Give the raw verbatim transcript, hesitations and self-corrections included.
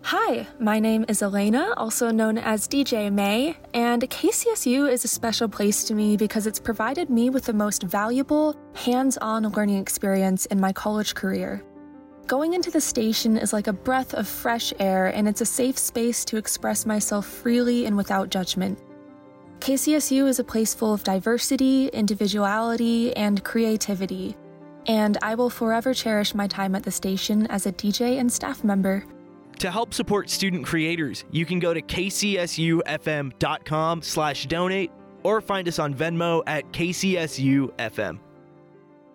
Hi, my name is Elena, also known as D J May, and K C S U is a special place to me because it's provided me with the most valuable, hands-on learning experience in my college career. Going into the station is like a breath of fresh air, and it's a safe space to express myself freely and without judgment. K C S U is a place full of diversity, individuality, and creativity, and I will forever cherish my time at the station as a D J and staff member. To help support student creators, you can go to kcsufm.com slash donate or find us on Venmo at K C S U F M.